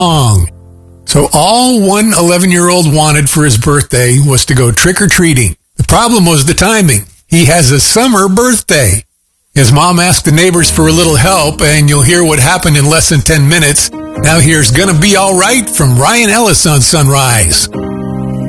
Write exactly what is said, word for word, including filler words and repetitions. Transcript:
long. So all one eleven-year-old wanted for his birthday was to go trick-or-treating. The problem was the timing. He has a summer birthday. His mom asked the neighbors for a little help, and you'll hear what happened in less than ten minutes. Now here's Gonna Be All Right from Ryan Ellis on Sunrise.